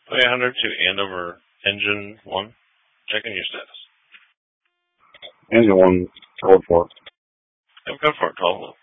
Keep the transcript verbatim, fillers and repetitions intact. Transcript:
eight hundred to Andover Engine one. Checking your status. Engine one, code four. Yep, go for it. twelve.